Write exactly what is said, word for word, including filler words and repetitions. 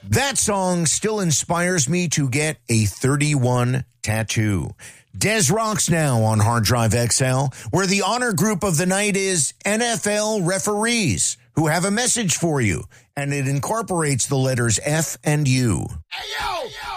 That song still inspires me to get a thirty-one tattoo. Des rocks now on Hard Drive X L, where the honor group of the night is N F L referees who have a message for you, and it incorporates the letters F and U. Hey, yo! Hey, yo!